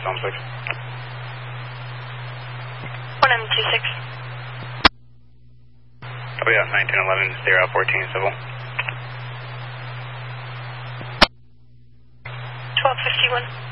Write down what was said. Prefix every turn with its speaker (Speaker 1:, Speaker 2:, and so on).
Speaker 1: Zone 6.
Speaker 2: 1M26.
Speaker 1: Oh yeah, 1911, 014 civil.
Speaker 2: 1251.